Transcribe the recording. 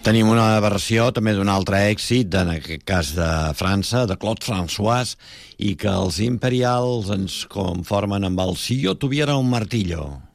tenim una versió també d'un altre èxit, en aquest cas de França, de Claude François, i que els Imperials ens conformen amb el Si yo tuviera un martillo.